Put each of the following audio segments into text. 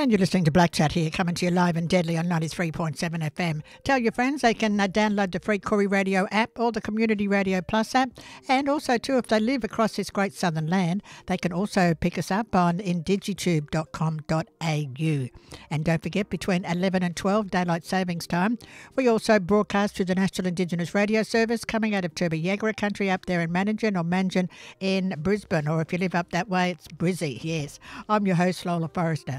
And you're listening to Black Chat here, coming to you live and deadly on 93.7 FM. Tell your friends they can download the free Corrie Radio app or the Community Radio Plus app. And also, too, if they live across this great southern land, they can also pick us up on indigitube.com.au. And don't forget, between 11 and 12, Daylight Savings Time, we also broadcast through the National Indigenous Radio Service coming out of Turbi Yagara country up there in Manningen or Mangan in Brisbane. Or if you live up that way, it's Brizzy, yes. I'm your host, Lola Forrester.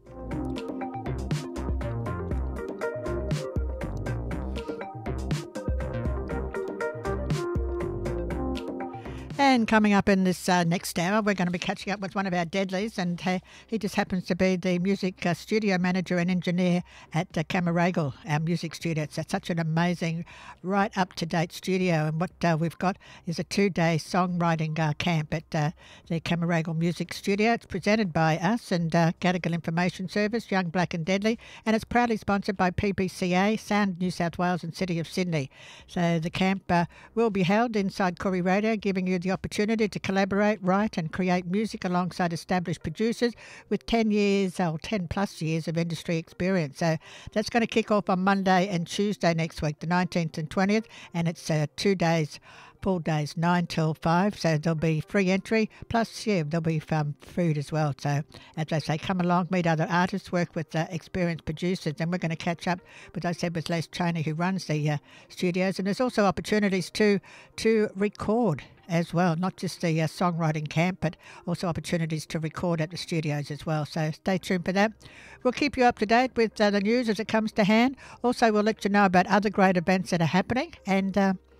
And coming up in this next hour, we're going to be catching up with one of our deadlies, and he just happens to be the music studio manager and engineer at Camaragal, our music studio. It's such an amazing, right up-to-date studio, and what we've got is a 2-day songwriting camp at the Camaragal Music Studio. It's presented by us and Gadigal Information Service, Young, Black and Deadly, and it's proudly sponsored by PBCA, Sound New South Wales and City of Sydney. So the camp will be held inside Corrie Radio, giving you the opportunity to collaborate, write and create music alongside established producers with 10 plus years of industry experience. So that's going to kick off on Monday and Tuesday next week, the 19th and 20th, and it's 2 days, full days, 9 till 5. So there'll be free entry, plus there'll be food as well. So as I say, come along, meet other artists, work with experienced producers, and we're going to catch up, as I said, with Les Cheney, who runs the studios. And there's also opportunities to record as well, not just the songwriting camp, but also opportunities to record at the studios as well. So stay tuned for that. We'll keep you up to date with the news as it comes to hand. Also, we'll let you know about other great events that are happening. And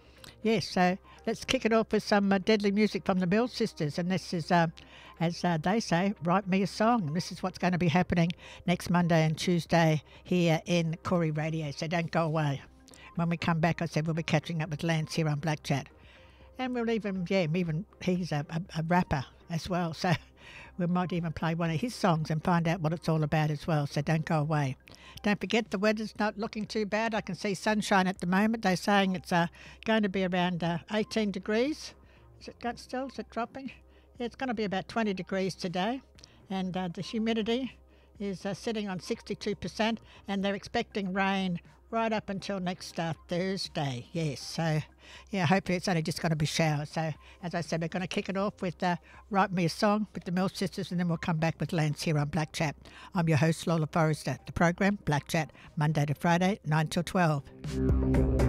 so let's kick it off with some deadly music from the Mills Sisters. And this is, as they say, Write Me a Song. This is what's going to be happening next Monday and Tuesday here in Corrie Radio. So don't go away. When we come back, I said we'll be catching up with Lance here on Black Chat. And we'll even he's a rapper as well, so we might even play one of his songs and find out what it's all about as well, so don't go away. Don't forget, the weather's not looking too bad. I can see sunshine at the moment. They're saying it's going to be around 18 degrees. Is it dropping? Yeah, it's going to be about 20 degrees today, and the humidity is sitting on 62%, and they're expecting rain right up until next Thursday, yes. So, yeah, hopefully it's only just going to be showers. So, as I said, we're going to kick it off with Write Me a Song with the Mills Sisters, and then we'll come back with Lance here on Black Chat. I'm your host, Lola Forrester. The program, Black Chat, Monday to Friday, 9 till 12.